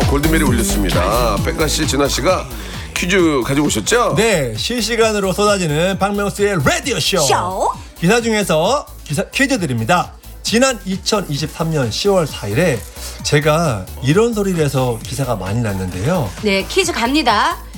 골든벨이 울렸습니다. 백가 씨, 진아 씨가 퀴즈 가지고 오셨죠? 네, 실시간으로 쏟아지는 박명수의 라디오 쇼. 기사 중에서 퀴즈 드립니다. 지난 2023년 10월 4일에 제가 이런 소리를 해서 기사가 많이 났는데요. 네, 퀴즈 갑니다.